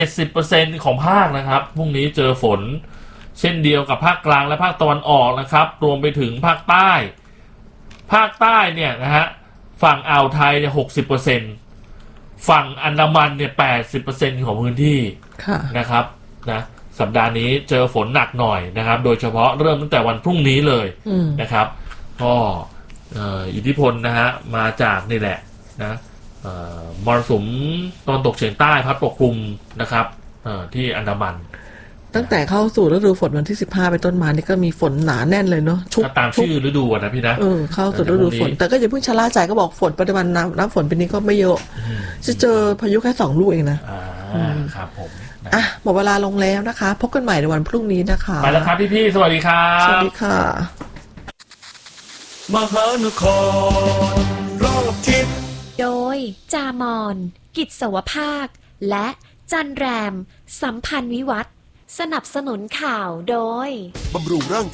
70%ของภาคนะครับพรุ่งนี้เจอฝนเช่นเดียวกับภาคกลางและภาคตะวันออกนะครับรวมไปถึงภาคใต้เนี่ยนะฮะฝั่งอ่าวไทยเนี่ย 60%ฝั่งอันดามันเนี่ย 80% ของพื้นที่นะครับนะสัปดาห์นี้เจอฝนหนักหน่อยนะครับโดยเฉพาะเริ่มตั้งแต่วันพรุ่งนี้เลยนะครับก็อิทธิพลนะฮะมาจากนี่แหละนะมรสุมตะวันตกเฉียงใต้พัดปกคลุมนะครับที่อันดามันตั้งแต่เข้าสู่ฤดูฝนวันที่15เป็นต้นมานี่ก็มีฝนหนาแน่นเลยเนาะตามชื่อฤดูนะพี่นะเข้าสู่ฤดูฝนแต่ก็อย่าเพิ่งชะล่าใจก็บอกฝนปริมาณน้ำฝนปีนี้ก็ไม่เยอะจะเจอพายุแค่2 ลูกเองนะครับผมหมดเวลาลงแล้วนะคะพบกันใหม่ในวันพรุ่งนี้นะคะไปแล้วครับพี่ๆสวัสดีครับสวัสดีค่ะมหานครรอบทิศโดยจามอนกิจสวภาคและจันแรมสัมพันธ์วิวัฒน์สนับสนุนข่าวโดยบำรุงร่าง